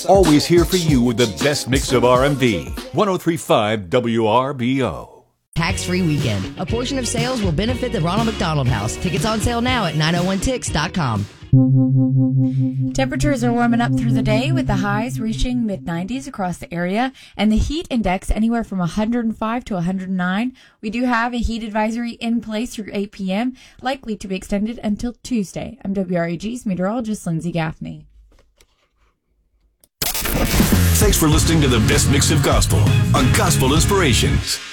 Always here for you with the best mix of R&B. 103.5 WRBO. Tax-free weekend. A portion of sales will benefit the Ronald McDonald House. Tickets on sale now at 901tix.com. Temperatures are warming up through the day with the highs reaching mid-90s across the area and the heat index anywhere from 105 to 109. We do have a heat advisory in place through 8 p.m., likely to be extended until Tuesday. I'm WREG's meteorologist Lindsay Gaffney. Thanks for listening to the best mix of gospel on Gospel Inspirations.